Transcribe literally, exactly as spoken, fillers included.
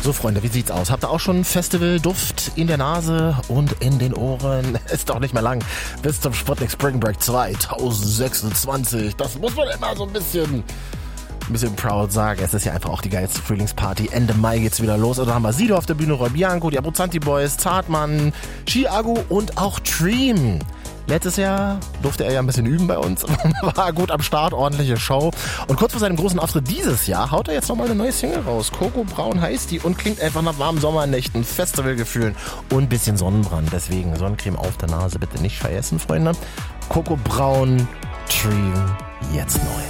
So, Freunde, wie sieht's aus? Habt ihr auch schon Festival-Duft in der Nase und in den Ohren? Ist doch nicht mehr lang. Bis zum Sputnik Spring Break zwanzig sechsundzwanzig. Das muss man immer so ein bisschen... ein bisschen proud sagen. Es ist ja einfach auch die geilste Frühlingsparty. Ende Mai geht's wieder los. Und da haben wir Sido auf der Bühne, Roy Bianco, die Abruzzanti Boys, Zartmann, Chiago und auch Dream. Letztes Jahr durfte er ja ein bisschen üben bei uns. War gut am Start, ordentliche Show. Und kurz vor seinem großen Auftritt dieses Jahr haut er jetzt nochmal eine neue Single raus. Coco Braun heißt die und klingt einfach nach warmen Sommernächten, Festivalgefühlen und ein bisschen Sonnenbrand. Deswegen Sonnencreme auf der Nase bitte nicht vergessen, Freunde. Coco Braun, Dream, jetzt neu.